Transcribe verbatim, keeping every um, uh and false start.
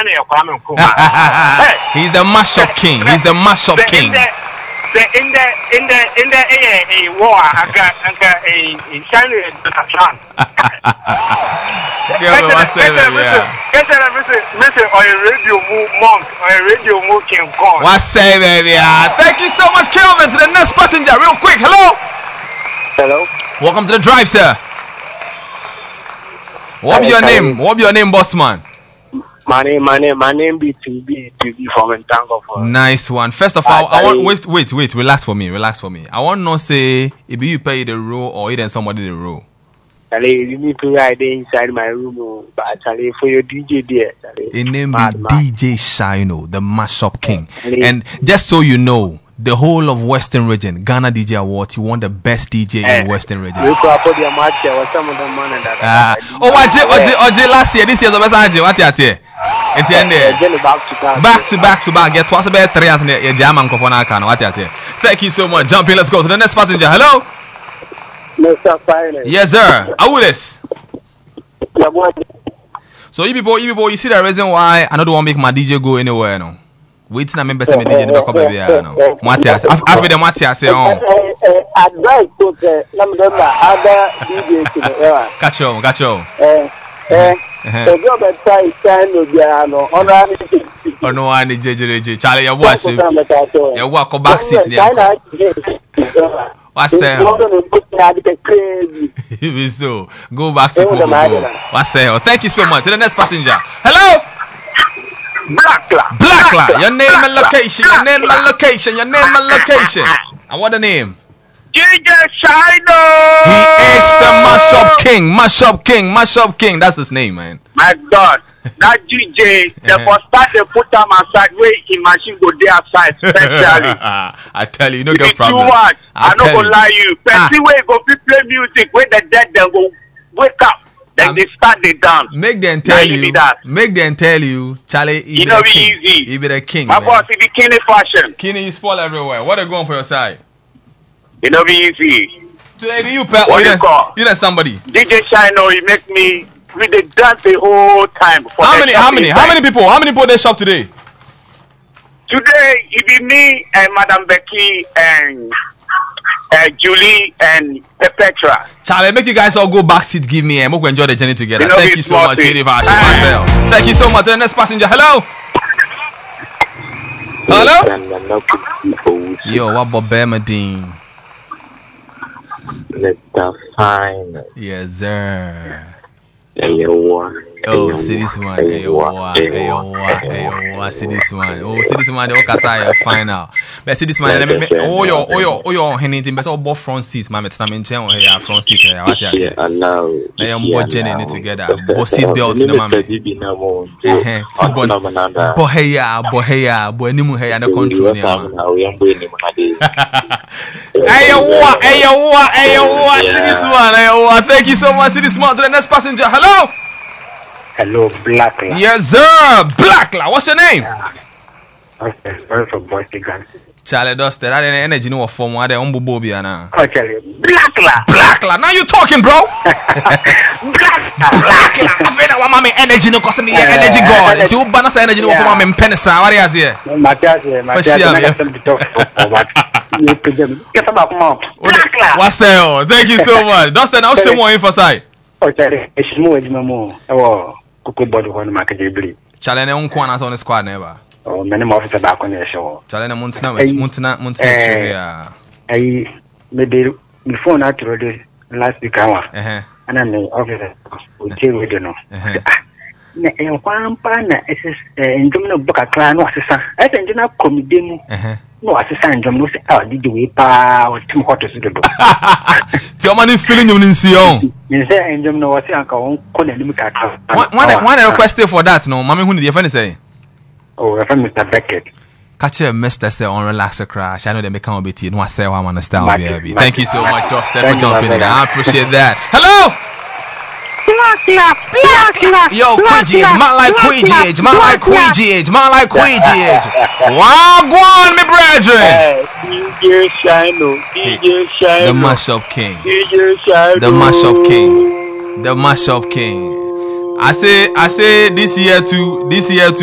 He's the mashup king. He's the mashup king. In the in the in the in the a war, I got I got a in China Donald Mister or a radio move monk or a radio move king gone. What say, baby? Thank you so much, Kelvin. To the next passenger, real quick. Hello. Hello. Welcome to the drive, sir. What be your name? What be your name, boss man? My name, my name, my name be to be to be from Ntango. Nice one. First of all, I want wait, wait, wait. Relax for me. Relax for me. I want not say if you pay the role or even somebody the role. Charlie, you need to ride inside my room, but Charlie, for your D J there, Charlie. His name is D J Shino, the mashup king. And just so you know, the whole of Western region, Ghana D J Awards, he won the best D J in Western region. You could put your match there with some of the money that. Oh, Oje, Oje, Oje, last year, this year's the best Oje. What you say? It's the end there. Back to back. Back to back to back. Get twice about three and your German Kofona can. What you say? Thank you so much. Jump in. Let's go to the next passenger. Hello. Mister Finance. Yes, sir. How is this? So you people, you people, you see the reason why I don't want to make my D J go anywhere, no? Wait, na member say me D J never come baby, no. Matias, after the Matias say on. Advice to the number other D Js in the era. Catch on, catch on. Eh, eh. The job at try stand no piano. Oh no, I need J J J. Charlie, you watch it. You walk go back seat there. What's that? Crazy. So go back seat. What's that? Thank you so much. To the next passenger. Hello. Blackla. Blackla. Your name and location. Your name and location. Your name and location. And what the name? D J Shino. He is the mashup king. Mashup king. Mashup king. That's his name, man. My God. That D J, the first start they put them aside, where in machine go there outside, especially. I tell you, you don't get problem. I'm not gonna lie you. Person where go play music, where the dead they go wake up. Then um, they start the dance. Make them tell you. That. Make them tell you, Charlie. You know, be easy. He be the king. My man. boss, he be king in fashion. King, you spoil everywhere. What are you going for your side? You know, be easy. Today, you pay. What you you call? You know somebody. D J Shino, he make me with the dance the whole time. How many? How many? How many people? How many people they shop today? Today, it be me and Madam Becky and. Uh, Julie and Petra. Charlie, make you guys all go back seat. Give me and we'll enjoy the journey together. You know, Thank you so much, Kitty Fashion. Thank you so much. The next passenger. Hello. Hello. Yo, what about Bermadine? Mister Fine. Yes, sir. Oh, see this one. Hey, yo, hey, yo, hey, yo, see this one. Oh, see this one. Okay, sorry, fine now. But see this one. Oh, yo, oh, yo, oh, yo, anything. But all both front seats, man. It's not mentioned on here. Front seats here. What you say? They am both journey together. Both seat belts, no man. Eh, eh. Boy, hey, yeah, boy, hey, yeah, boy, ni mu hey, and the control, man. Hey, yo, what? Hey, yo, what? Hey, yo, what? See this one. Hey, yo, what? Thank you so much. See this one. To the next passenger. Hello. Hello, Blackla. Yes, sir. Blackla. What's your name? Okay, sorry for Bossy Gun. Charlie Duster. That ain't energy no form. What they umbo bobia na? Oh, Charlie. Blackla. Blackla. Now you talking, bro? Blackla. Blackla. I feel that one man energy no cause me energy god. It's you balance energy no for me penisa. What is here? Matthias, Matthias. Blackla. What's that? Thank you so much. Duster. Now show more emphasize. Oh, Charlie. It's more. It's more. Oh. Kuku body one makajibli. Challenge ne unko na so on squad never. Oh, many more officer back on the show. Challenge muntina muntina muntina ya. I maybe before not already last week hour. Eh. And then the officer we deal with no. Eh. Na en kwampa na ss ndom no boka kra no asesa. Ese ndina komide mu. Eh. No asesa ndom no se ah did we pa o tim hot so do. Ti o mani feeling you nsi on. You say ndom no wasi anka won ko na nim ka ka. One one request for that no. Mama hu the friend say. Oh, I friend Mister Beckett. Catch a Mister say on relax a crash. I know they make come bit no say one on the style baby. Thank you so much Dustin for jumping in. I appreciate that. Hello. Blackla, Blackla. Yo, Queegee, man like Queegee, man like Queegee, man like Queegee. Wagwan, me brethren. D J Shino, D J Shino. The mashup king. D J Shino. The mashup king. The mashup king. I say, I say this year too, this year too.